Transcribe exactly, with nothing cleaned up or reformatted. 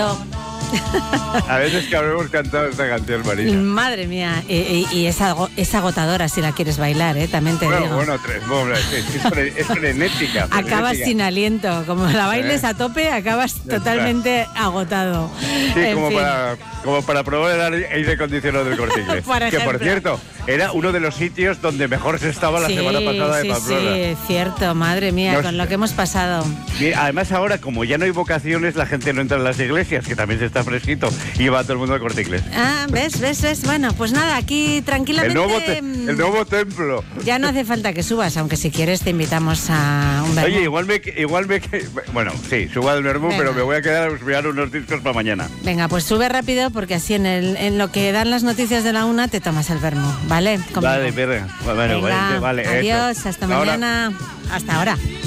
A veces que habremos cantado esta canción, Marina. Madre mía, y, y, y es, algo, es agotadora si la quieres bailar, ¿eh? También te bueno, digo. Bueno, tres, bueno, es, es, fre, es frenética, frenética. Acabas sin aliento, como la bailes ¿Eh? a tope, acabas totalmente agotado. Sí, en como fin. para, como para probar el aire acondicionado del Corte Inglés. Por que, por ejemplo. cierto, era uno de los sitios donde mejor se estaba la sí, semana pasada de sí, Pamplona. Sí, cierto, madre mía, No con sé. lo que hemos pasado. Y además ahora, como ya no hay vocaciones, la gente no entra en las iglesias, que también se está fresquito, y va todo el mundo al Corte Inglés. Ah, ¿ves, ves, ves? Bueno, pues nada, aquí tranquilamente... El nuevo, te, el nuevo templo. Ya no hace falta que subas, aunque si quieres te invitamos a un vermú. Oye, igual me... Igual me bueno, sí, suba al vermú, pero me voy a quedar a estudiar unos discos para mañana. Venga, pues sube rápido, porque así en, el, en lo que dan las noticias de la una te tomas el vermú, ¿vale? Conmigo. Vale, verga. Bueno, Venga, vale, vale. adiós, eso. hasta Ahora. mañana. Hasta ahora.